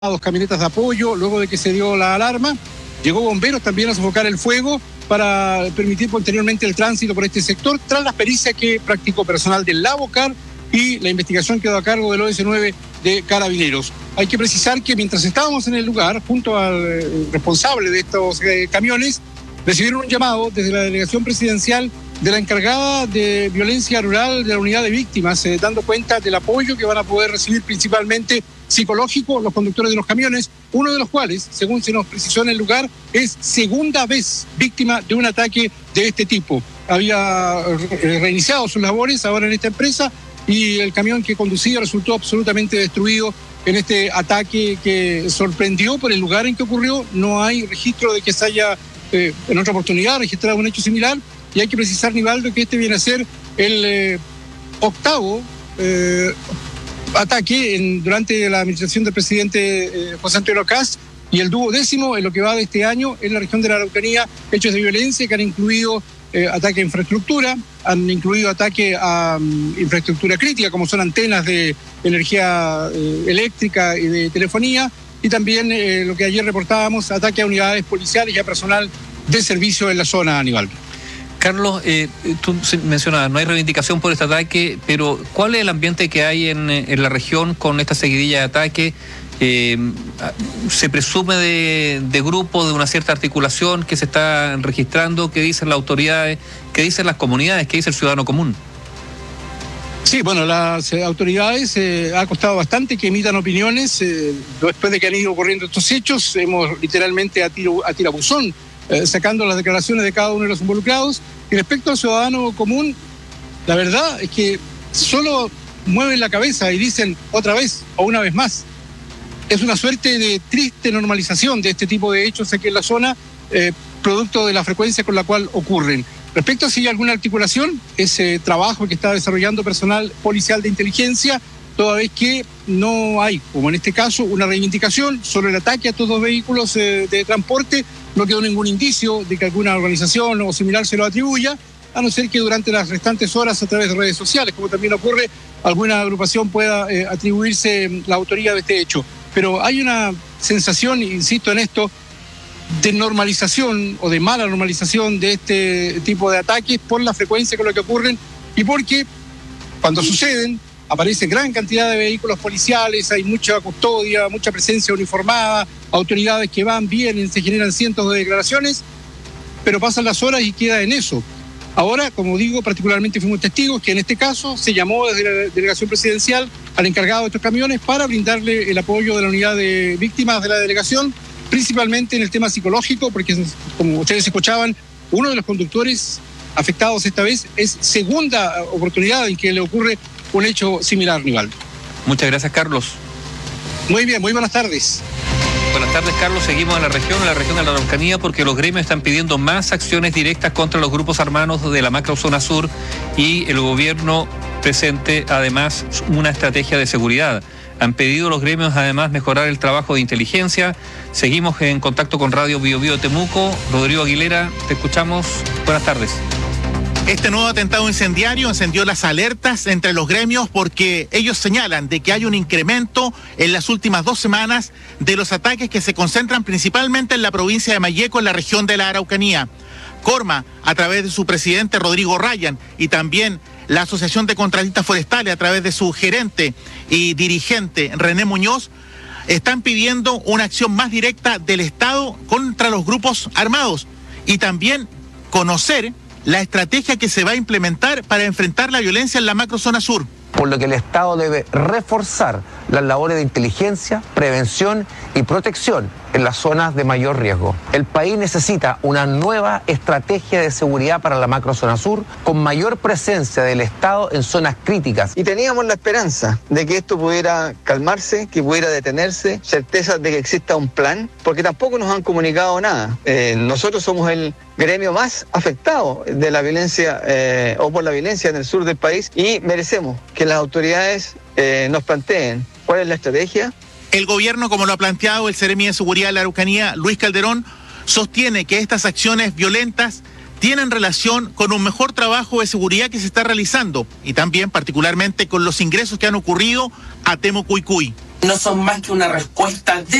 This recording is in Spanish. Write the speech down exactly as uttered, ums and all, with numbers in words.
dos camionetas de apoyo, luego de que se dio la alarma. Llegó bomberos también a sofocar el fuego para permitir posteriormente el tránsito por este sector, tras las pericias que practicó personal del Lavocar y la investigación quedó a cargo del O S nueve de Carabineros. Hay que precisar que mientras estábamos en el lugar, junto al responsable de estos eh, camiones, recibieron un llamado desde la delegación presidencial de la encargada de violencia rural de la unidad de víctimas, eh, dando cuenta del apoyo que van a poder recibir principalmente psicológico los conductores de los camiones, uno de los cuales, según se nos precisó en el lugar, es segunda vez víctima de un ataque de este tipo. Había reiniciado sus labores ahora en esta empresa y el camión que conducía resultó absolutamente destruido en este ataque que sorprendió por el lugar en que ocurrió. No hay registro de que se haya eh, en otra oportunidad registrado un hecho similar, y hay que precisar, Nivaldo, que este viene a ser el eh, octavo eh, ataque en, durante la administración del presidente eh, José Antonio Kast, y el duodécimo en lo que va de este año en la región de la Araucanía, hechos de violencia que han incluido eh, ataque a infraestructura, han incluido ataque a um, infraestructura crítica, como son antenas de energía eh, eléctrica y de telefonía, y también eh, lo que ayer reportábamos, ataque a unidades policiales y a personal de servicio en la zona, Aníbal. Carlos, eh, tú mencionabas, no hay reivindicación por este ataque, pero ¿cuál es el ambiente que hay en, en la región con esta seguidilla de ataques? Eh, ¿Se presume de, de grupo, de una cierta articulación que se está registrando? ¿Qué dicen las autoridades? ¿Qué dicen las comunidades? ¿Qué dice el ciudadano común? Sí, bueno, las eh, autoridades eh, ha costado bastante que emitan opiniones. Eh, después de que han ido ocurriendo estos hechos, hemos literalmente a, tiro, a tirabuzón Eh, sacando las declaraciones de cada uno de los involucrados. Y respecto al ciudadano común, la verdad es que solo mueven la cabeza y dicen otra vez o una vez más. Es una suerte de triste normalización de este tipo de hechos aquí en la zona, eh, producto de la frecuencia con la cual ocurren. Respecto a si hay alguna articulación, ese trabajo que está desarrollando personal policial de inteligencia, toda vez que no hay, como en este caso, una reivindicación sobre el ataque a estos dos vehículos eh, de transporte. No quedó ningún indicio de que alguna organización o similar se lo atribuya, a no ser que durante las restantes horas a través de redes sociales, como también ocurre, alguna agrupación pueda eh, atribuirse la autoría de este hecho. Pero hay una sensación, insisto en esto, de normalización o de mala normalización de este tipo de ataques por la frecuencia con la que ocurren y porque cuando suceden aparece gran cantidad de vehículos policiales, hay mucha custodia, mucha presencia uniformada, autoridades que van, vienen, se generan cientos de declaraciones, pero pasan las horas y queda en eso. Ahora, como digo, particularmente fuimos testigos que en este caso se llamó desde la delegación presidencial al encargado de estos camiones para brindarle el apoyo de la unidad de víctimas de la delegación, principalmente en el tema psicológico, porque como ustedes escuchaban, uno de los conductores afectados esta vez es segunda oportunidad en que le ocurre un hecho similar, Nivaldo. Muchas gracias, Carlos. Muy bien, muy buenas tardes. Buenas tardes, Carlos. Seguimos en la región, en la región de la Araucanía, porque los gremios están pidiendo más acciones directas contra los grupos armados de la macrozona sur y el gobierno presente, además, una estrategia de seguridad. Han pedido los gremios, además, mejorar el trabajo de inteligencia. Seguimos en contacto con Radio Bio Bio Temuco. Rodrigo Aguilera, te escuchamos. Buenas tardes. Este nuevo atentado incendiario encendió las alertas entre los gremios porque ellos señalan de que hay un incremento en las últimas dos semanas de los ataques que se concentran principalmente en la provincia de Malleco, en la región de la Araucanía. Corma, a través de su presidente Rodrigo Ryan, y también la Asociación de Contratistas Forestales, a través de su gerente y dirigente René Muñoz, están pidiendo una acción más directa del Estado contra los grupos armados y también conocer la estrategia que se va a implementar para enfrentar la violencia en la macrozona sur. Por lo que el Estado debe reforzar las labores de inteligencia, prevención y protección en las zonas de mayor riesgo. El país necesita una nueva estrategia de seguridad para la macrozona sur, con mayor presencia del Estado en zonas críticas. Y teníamos la esperanza de que esto pudiera calmarse, que pudiera detenerse, certeza de que exista un plan, porque tampoco nos han comunicado nada. Eh, nosotros somos el gremio más afectado de la violencia eh, o por la violencia en el sur del país y merecemos que las autoridades eh, nos planteen cuál es la estrategia. El gobierno, como lo ha planteado el Seremi de Seguridad de la Araucanía, Luis Calderón, sostiene que estas acciones violentas tienen relación con un mejor trabajo de seguridad que se está realizando y también particularmente con los ingresos que han ocurrido a Temuco y Cuy. no son más que una respuesta de